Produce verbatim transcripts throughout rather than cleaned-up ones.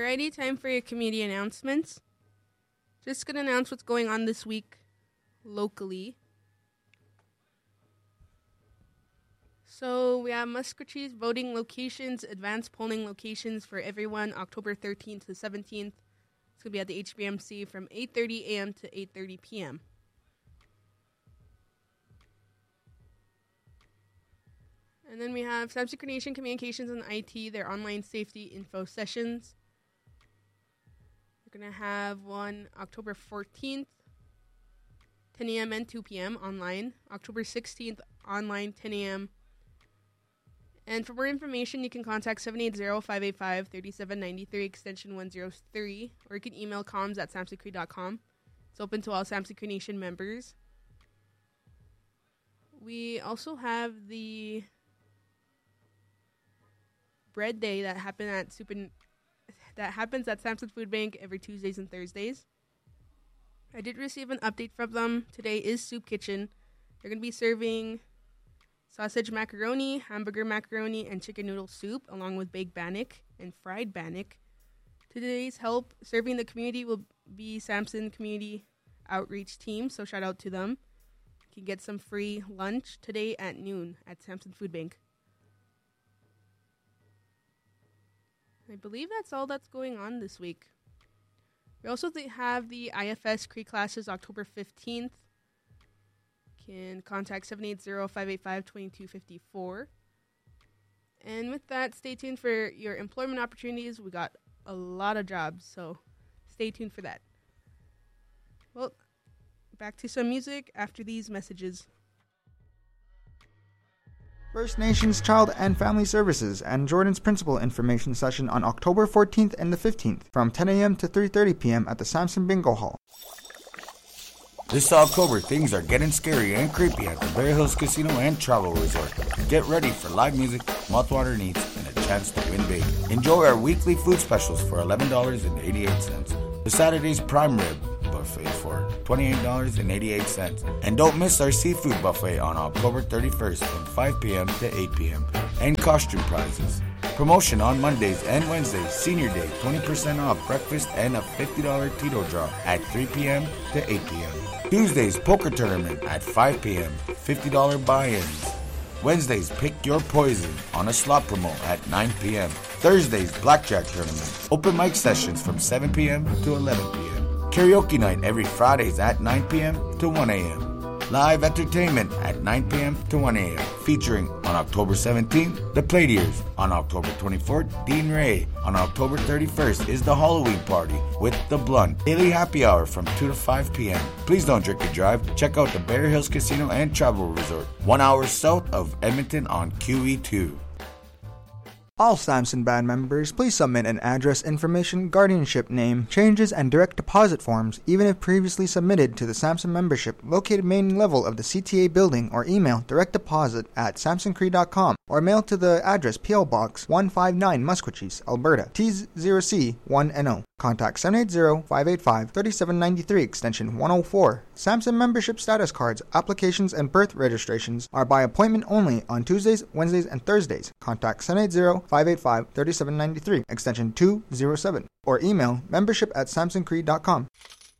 Alrighty, time for your community announcements. Just going to announce what's going on this week locally. So we have Musquechee's voting locations, advanced polling locations for everyone, October thirteenth to seventeenth. It's going to be at the H B M C from eight thirty a.m. to eight thirty p.m. And then we have Samson Crew Nation Communications and I T, their online safety info sessions. We're going to have one October fourteenth, ten a.m. and two p.m. online. October sixteenth, online, ten a.m. And for more information, you can contact seven eight zero, five eight five, three seven nine three, extension one oh three, or you can email comms at samson cree dot com. It's open to all Samson Crew Nation members. We also have the bread day that happen at Super, that happens at Samson Food Bank every Tuesdays and Thursdays. I did receive an update from them. Today is Soup Kitchen. They're going to be serving sausage macaroni, hamburger macaroni, and chicken noodle soup, along with baked bannock and fried bannock. Today's help serving the community will be Samson Community Outreach Team, so shout out to them. You can get some free lunch today at noon at Samson Food Bank. I believe that's all that's going on this week. We also th- have the I F S Cree classes October fifteenth. You can contact seven eight zero, five eight five, two two five four. And with that, stay tuned for your employment opportunities. We got a lot of jobs, so stay tuned for that. Well, back to some music after these messages. First Nations Child and Family Services and Jordan's Principal Information Session on October fourteenth and the fifteenth from ten a.m. to three thirty p.m. at the Samson Bingo Hall. This October, things are getting scary and creepy at the Bear Hills Casino and Travel Resort. Get ready for live music, mouthwater needs, and a chance to win big. Enjoy our weekly food specials for eleven dollars and eighty-eight cents. The Saturday's prime rib buffet for twenty-eight dollars and eighty-eight cents. And don't miss our seafood buffet on October thirty-first from five p.m. to eight p.m. And costume prizes. Promotion on Mondays and Wednesdays, Senior Day, twenty percent off breakfast and a fifty dollars Tito draw at three p.m. to eight p.m. Tuesdays, poker tournament at five p.m., fifty dollars buy-ins. Wednesdays, pick your poison on a slot promo at nine p.m. Thursdays, blackjack tournament. Open mic sessions from seven p.m. to eleven p.m. Karaoke night every Fridays at nine p.m. to one a.m. Live entertainment at nine p.m. to one a.m. Featuring on October seventeenth, The Platiers. On October twenty-fourth, Dean Ray. On October thirty-first is the Halloween party with The Blunt. Daily happy hour from two to five p.m. Please don't drink and drive. Check out the Bear Hills Casino and Travel Resort, one hour south of Edmonton on Q E two. All Samson Band members, please submit an address information, guardianship name, changes, and direct deposit forms, even if previously submitted to the Samson membership located main level of the C T A building, or email direct deposit at samson cree dot com, or mail to the address P O Box one five nine Musquechees, Alberta, T zero C one N O. Contact seven eight zero, five eight five, three seven nine three, extension one oh four. Samson membership status cards, applications, and birth registrations are by appointment only on Tuesdays, Wednesdays, and Thursdays. Contact seven eight zero, five eight five, three seven nine three, extension two oh seven, or email membership at samson cree dot com.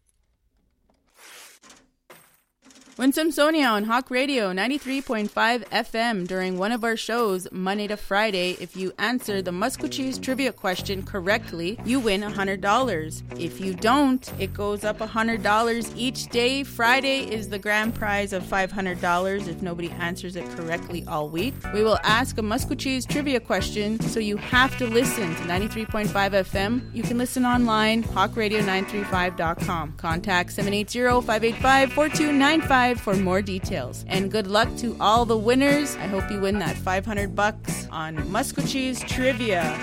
Winsome Sonia on Hawk Radio ninety-three point five F M during one of our shows Monday to Friday. If you answer the Musquechees trivia question correctly, you win one hundred dollars. If you don't, it goes up one hundred dollars each day. Friday is the grand prize of five hundred dollars if nobody answers it correctly all week. We will ask a Musquechees trivia question, so you have to listen to ninety-three point five F M. You can listen online, hawk radio nine three five dot com. Contact seven eight zero, five eight five, four two nine five for more details. And good luck to all the winners. I hope you win that five hundred bucks on Musquechees Trivia.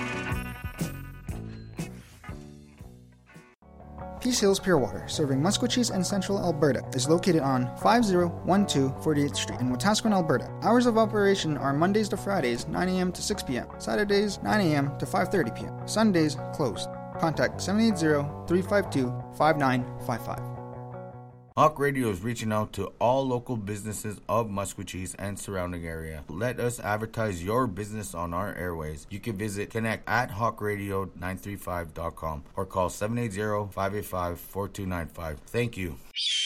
Peace Hills Pure Water, serving Musquechees and Central Alberta, is located on five oh one two forty-eighth Street in Wetaskiwin, Alberta. Hours of operation are Mondays to Fridays, nine a.m. to six p.m. Saturdays, nine a.m. to five thirty p.m. Sundays, closed. Contact seven eight zero, three five two, five nine five five. Hawk Radio is reaching out to all local businesses of Musquecheese and surrounding area. Let us advertise your business on our airways. You can visit connect at hawk radio nine three five dot com or call seven eight zero, five eight five, four two nine five. Thank you.